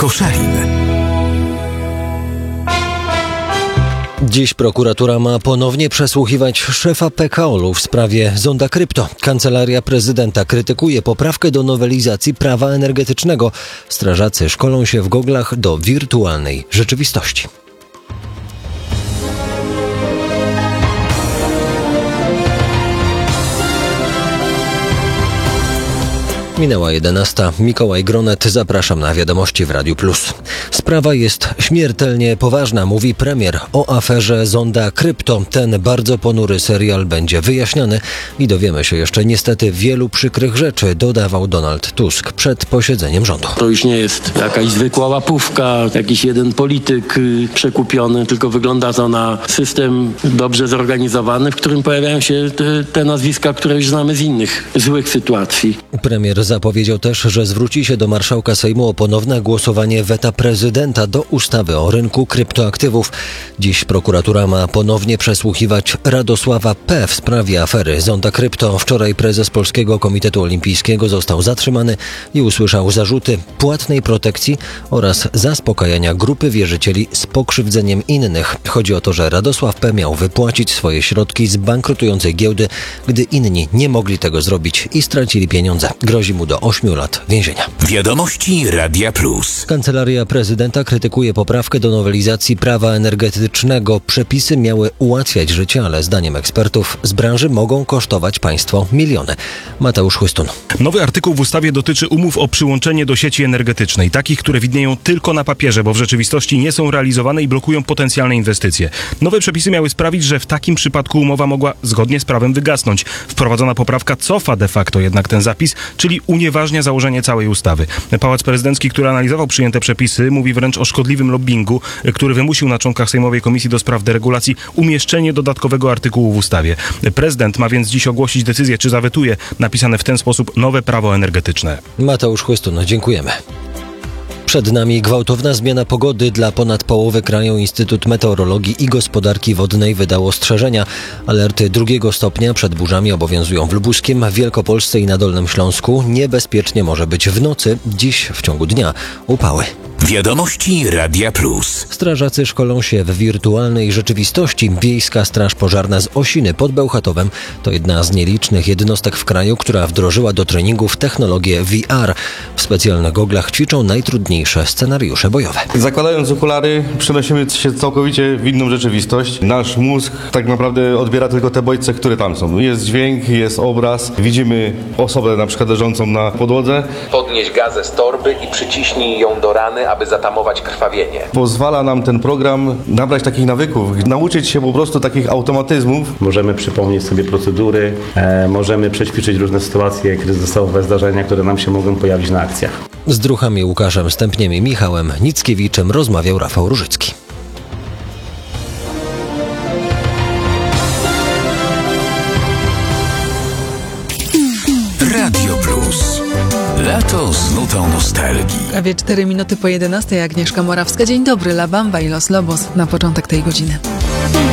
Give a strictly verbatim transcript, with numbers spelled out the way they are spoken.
Koszalin. Dziś prokuratura ma ponownie przesłuchiwać szefa P K O-u w sprawie zonda krypto. Kancelaria prezydenta krytykuje poprawkę do nowelizacji prawa energetycznego. Strażacy szkolą się w goglach do wirtualnej rzeczywistości. Minęła jedenasta. Mikołaj Gronet, zapraszam na wiadomości w Radiu Plus. Sprawa jest śmiertelnie poważna, mówi premier o aferze zonda krypto. Ten bardzo ponury serial będzie wyjaśniany i dowiemy się jeszcze niestety wielu przykrych rzeczy, dodawał Donald Tusk przed posiedzeniem rządu. To już nie jest jakaś zwykła łapówka, jakiś jeden polityk y, przekupiony, tylko wygląda to na system dobrze zorganizowany, w którym pojawiają się te, te nazwiska, które już znamy z innych złych sytuacji. Premier zapowiedział też, że zwróci się do marszałka Sejmu o ponowne głosowanie weta prezydenta do ustawy o rynku kryptoaktywów. Dziś prokuratura ma ponownie przesłuchiwać Radosława P. w sprawie afery zonda krypto. Wczoraj prezes Polskiego Komitetu Olimpijskiego został zatrzymany i usłyszał zarzuty płatnej protekcji oraz zaspokajania grupy wierzycieli z pokrzywdzeniem innych. Chodzi o to, że Radosław P. miał wypłacić swoje środki z bankrutującej giełdy, gdy inni nie mogli tego zrobić i stracili pieniądze. Grozi mu do ośmiu lat więzienia. Wiadomości Radia Plus. Kancelaria prezydenta krytykuje poprawkę do nowelizacji prawa energetycznego. Przepisy miały ułatwiać życie, ale zdaniem ekspertów z branży mogą kosztować państwo miliony. Mateusz Chłystun. Nowy artykuł w ustawie dotyczy umów o przyłączenie do sieci energetycznej. Takich, które widnieją tylko na papierze, bo w rzeczywistości nie są realizowane i blokują potencjalne inwestycje. Nowe przepisy miały sprawić, że w takim przypadku umowa mogła zgodnie z prawem wygasnąć. Wprowadzona poprawka cofa de facto jednak ten zapis, czyli unieważnia założenie całej ustawy. Pałac Prezydencki, który analizował przyjęte przepisy, mówi wręcz o szkodliwym lobbingu, który wymusił na członkach Sejmowej Komisji do Spraw Deregulacji umieszczenie dodatkowego artykułu w ustawie. Prezydent ma więc dziś ogłosić decyzję, czy zawetuje napisane w ten sposób nowe prawo energetyczne. Mateusz Chłystun, dziękujemy. Przed nami gwałtowna zmiana pogody. Dla ponad połowy kraju Instytut Meteorologii i Gospodarki Wodnej wydał ostrzeżenia. Alerty drugiego stopnia przed burzami obowiązują w Lubuskiem, w Wielkopolsce i na Dolnym Śląsku. Niebezpiecznie może być w nocy, dziś w ciągu dnia upały. Wiadomości Radia Plus. Strażacy szkolą się w wirtualnej rzeczywistości. Wiejska Straż Pożarna z Osiny pod Bełchatowem to jedna z nielicznych jednostek w kraju, która wdrożyła do treningów technologię V R. W specjalnych goglach ćwiczą najtrudniejsze scenariusze bojowe. Zakładając okulary, przenosimy się całkowicie w inną rzeczywistość. Nasz mózg tak naprawdę odbiera tylko te bodźce, które tam są. Jest dźwięk, jest obraz, widzimy osobę na przykład leżącą na podłodze. Podnieś gazę z torby i przyciśnij ją do rany, aby zatamować krwawienie. Pozwala nam ten program nabrać takich nawyków, nauczyć się po prostu takich automatyzmów. Możemy przypomnieć sobie procedury, e, możemy przećwiczyć różne sytuacje kryzysowe, zdarzenia, które nam się mogą pojawić na akcjach. Z druchami Łukaszem Stępniem i Michałem Nickiewiczem rozmawiał Rafał Różycki. Radio Plus. Lato z nutą nostalgii. Prawie cztery minuty po jedenastej. Agnieszka Morawska. Dzień dobry, La Bamba i Los Lobos na początek tej godziny.